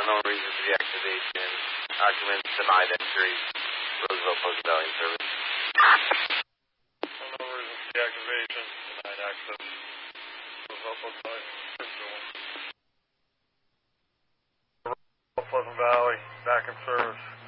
unknown reason for deactivation. Occupants denied entry. Roosevelt Pleasant Valley in service. Unknown reason for deactivation. Denied access. Roosevelt Pleasant Valley. Pleasant Valley, back in service.